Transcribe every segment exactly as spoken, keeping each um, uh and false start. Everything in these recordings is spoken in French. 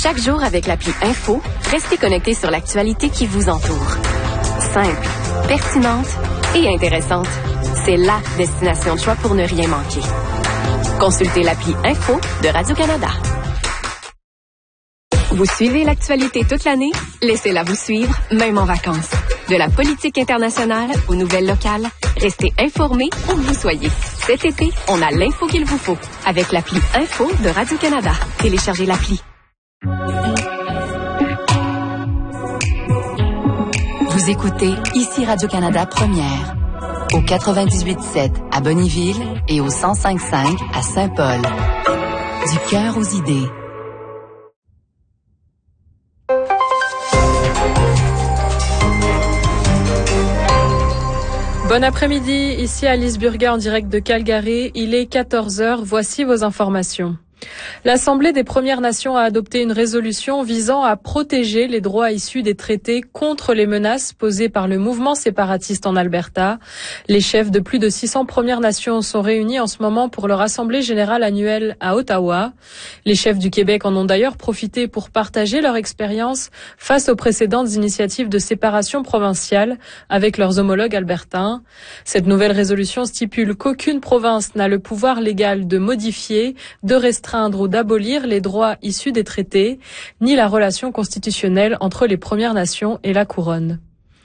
Chaque jour avec l'appli Info, restez connecté sur l'actualité qui vous entoure. Simple, pertinente et intéressante. C'est la destination de choix pour ne rien manquer. Consultez l'appli Info de Radio-Canada. Vous suivez l'actualité toute l'année? Laissez-la vous suivre, même en vacances. De la politique internationale aux nouvelles locales, restez informés où que vous soyez. Cet été, on a l'info qu'il vous faut avec l'appli Info de Radio-Canada. Téléchargez l'appli. Vous écoutez ici Radio-Canada Première, au quatre-vingt-dix-huit sept à Bonnyville et au cent cinq cinq à Saint-Paul. Du cœur aux idées. Bon après-midi, ici Alice Burga en direct de Calgary. Il est quatorze heures, voici vos informations. L'Assemblée des Premières Nations a adopté une résolution visant à protéger les droits issus des traités contre les menaces posées par le mouvement séparatiste en Alberta. Les chefs de plus de six cents Premières Nations sont réunis en ce moment pour leur Assemblée générale annuelle à Ottawa. Les chefs du Québec en ont d'ailleurs profité pour partager leur expérience face aux précédentes initiatives de séparation provinciale avec leurs homologues albertains. Cette nouvelle résolution stipule qu'aucune province n'a le pouvoir légal de modifier, de restreindre ou d'abolir les droits issus des traités, ni la relation constitutionnelle entre les Premières Nations et la Couronne.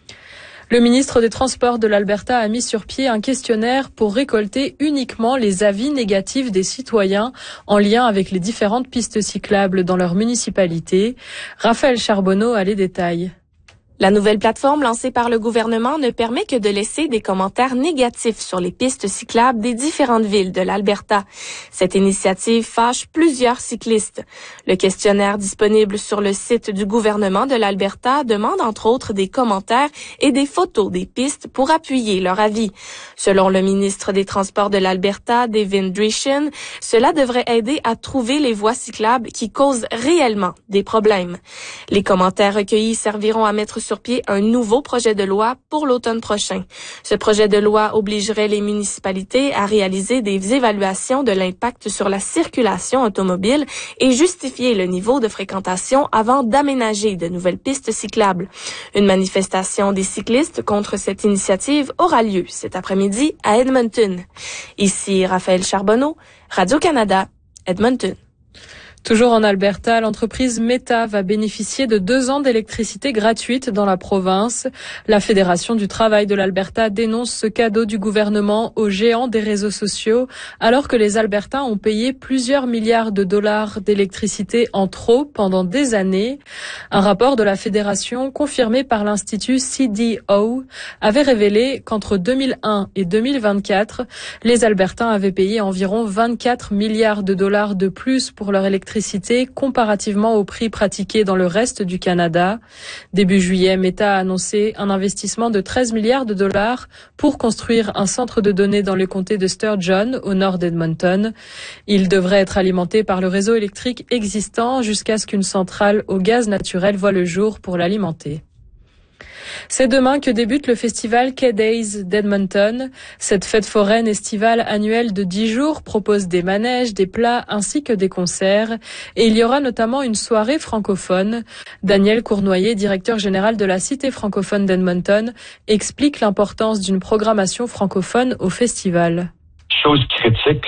Le ministre des Transports de l'Alberta a mis sur pied un questionnaire pour récolter uniquement les avis négatifs des citoyens en lien avec les différentes pistes cyclables dans leur municipalité. Raphaël Charbonneau a les détails. La nouvelle plateforme lancée par le gouvernement ne permet que de laisser des commentaires négatifs sur les pistes cyclables des différentes villes de l'Alberta. Cette initiative fâche plusieurs cyclistes. Le questionnaire disponible sur le site du gouvernement de l'Alberta demande entre autres des commentaires et des photos des pistes pour appuyer leur avis. Selon le ministre des Transports de l'Alberta, Devin Dreeshen, cela devrait aider à trouver les voies cyclables qui causent réellement des problèmes. Les commentaires recueillis serviront à mettre sur pied un nouveau projet de loi pour l'automne prochain. Ce projet de loi obligerait les municipalités à réaliser des évaluations de l'impact sur la circulation automobile et justifier le niveau de fréquentation avant d'aménager de nouvelles pistes cyclables. Une manifestation des cyclistes contre cette initiative aura lieu cet après-midi à Edmonton. Ici Raphaël Charbonneau, Radio-Canada, Edmonton. Toujours en Alberta, l'entreprise Meta va bénéficier de deux ans d'électricité gratuite dans la province. La Fédération du travail de l'Alberta dénonce ce cadeau du gouvernement aux géants des réseaux sociaux, alors que les Albertains ont payé plusieurs milliards de dollars d'électricité en trop pendant des années. Un rapport de la Fédération, confirmé par l'Institut C D O, avait révélé qu'entre deux mille un et deux mille vingt-quatre, les Albertains avaient payé environ vingt-quatre milliards de dollars de plus pour leur électricité comparativement au prix pratiqué dans le reste du Canada. Début juillet, Meta a annoncé un investissement de treize milliards de dollars pour construire un centre de données dans le comté de Sturgeon, au nord d'Edmonton. Il devrait être alimenté par le réseau électrique existant jusqu'à ce qu'une centrale au gaz naturel voie le jour pour l'alimenter. C'est demain que débute le festival K-Days d'Edmonton. Cette fête foraine estivale annuelle de dix jours propose des manèges, des plats ainsi que des concerts. Et il y aura notamment une soirée francophone. Daniel Cournoyer, directeur général de la Cité francophone d'Edmonton, explique l'importance d'une programmation francophone au festival. Chose critique,